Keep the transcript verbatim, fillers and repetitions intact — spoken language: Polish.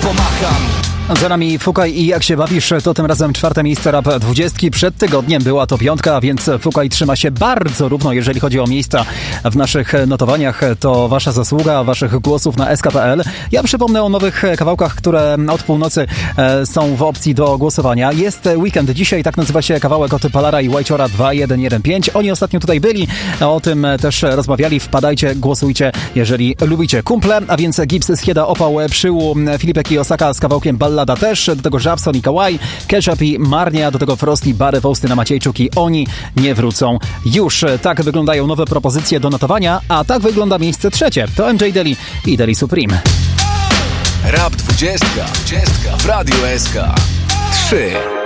pomacham. Za nami Fukaj i Jak się bawisz, to tym razem czwarte miejsce Rap dwudziestki. Przed tygodniem była to piątka, więc Fukaj trzyma się bardzo równo, jeżeli chodzi o miejsca w naszych notowaniach. To wasza zasługa, waszych głosów na S K P L. Ja przypomnę o nowych kawałkach, które od północy są w opcji do głosowania. Jest weekend dzisiaj, tak nazywa się kawałek od Palara i Whitechora dwa jeden jeden pięć. Oni ostatnio tutaj byli, o tym też rozmawiali. Wpadajcie, głosujcie, jeżeli lubicie. Kumple, a więc Gibbs, Schieda, Opał, Przyłu, Filipek i Osaka z kawałkiem Ballada też, do tego Żabson i Kawaj, Ketchup i Marnia, do tego Frosty, Bary, Wołsty na Maciejczuk i Oni nie wrócą już. Tak wyglądają nowe propozycje do notowania, a tak wygląda miejsce trzecie. To M J Deli i Deli Supreme. Rap dwudziestka, dwudziestka w Radiu S K. trzy.